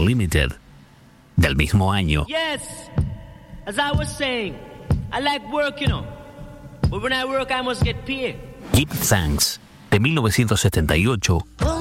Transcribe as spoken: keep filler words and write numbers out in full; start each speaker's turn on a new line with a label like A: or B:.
A: Limited, del mismo año.
B: Yes, as I was saying, I like work, you know, but when I work I must get paid.
A: Give Thanks, de mil novecientos setenta y ocho.